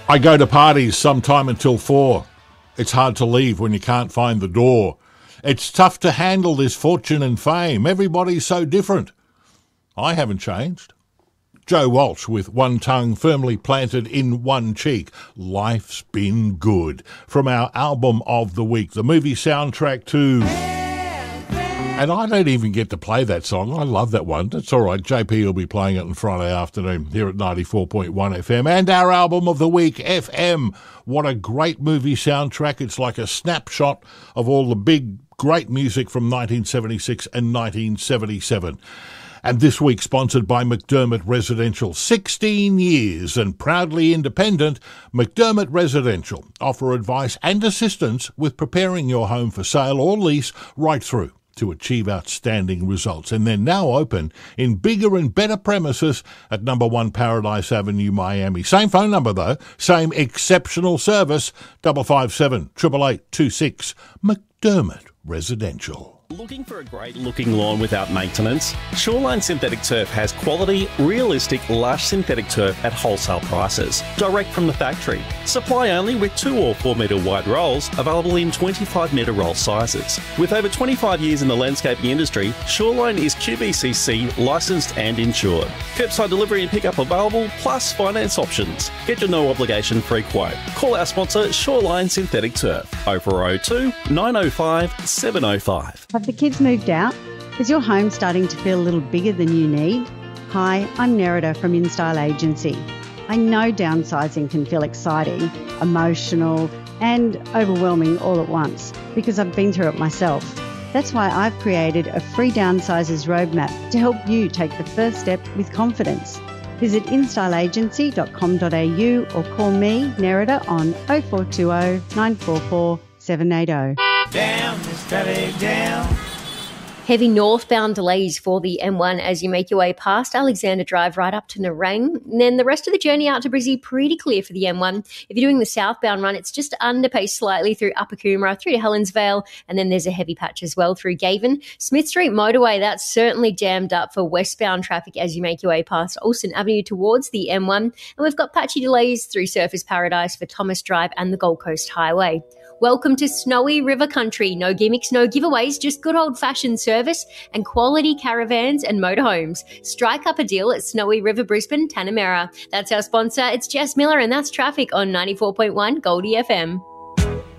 I go to parties sometime until 4. It's hard to leave when you can't find the door. It's tough to handle this fortune and fame. Everybody's so different. I haven't changed. Joe Walsh with One Tongue Firmly Planted in One Cheek. Life's Been Good. From our album of the week, the movie soundtrack to... And I don't even get to play that song. I love that one. That's all right. JP will be playing it on Friday afternoon here at 94.1 FM. And our album of the week, FM. What a great movie soundtrack. It's like a snapshot of all the big, great music from 1976 and 1977. And this week sponsored by McDermott Residential. 16 years and proudly independent, McDermott Residential offer advice and assistance with preparing your home for sale or lease right through to achieve outstanding results. And they're now open in bigger and better premises at number 1 Paradise Avenue, Miami. Same phone number though, same exceptional service, 557 888 26. McDermott Residential. Looking for a great looking lawn without maintenance? Shoreline Synthetic Turf has quality, realistic, lush synthetic turf at wholesale prices, direct from the factory. Supply only with 2 or 4 metre wide rolls, available in 25 metre roll sizes. With over 25 years in the landscaping industry, Shoreline is QBCC licensed and insured. Curbside delivery and pickup available, plus finance options. Get your no obligation free quote. Call our sponsor Shoreline Synthetic Turf, 0402 905 705. Have the kids moved out? Is your home starting to feel a little bigger than you need? Hi, I'm Nerida from InStyle Agency. I know downsizing can feel exciting, emotional and overwhelming all at once because I've been through it myself. That's why I've created a free downsizers roadmap to help you take the first step with confidence. Visit installagency.com.au or call me, Nerida, on 0420 944 780. Down, steady down. Heavy northbound delays for the M1 as you make your way past Alexander Drive right up to Nerang. And then the rest of the journey out to Brizzy, pretty clear for the M1. If you're doing the southbound run, it's just underpaced slightly through Upper Coomera, through to Helensvale, and then there's a heavy patch as well through Gaven. Smith Street Motorway, that's certainly jammed up for westbound traffic as you make your way past Olsen Avenue towards the M1. And we've got patchy delays through Surfers Paradise for Thomas Drive and the Gold Coast Highway. Welcome to Snowy River Country. No gimmicks, no giveaways, just good old-fashioned service and quality caravans and motorhomes. Strike up a deal at Snowy River Brisbane, Tanamera. That's our sponsor. It's Jess Miller, and that's traffic on 94.1 Goldie FM.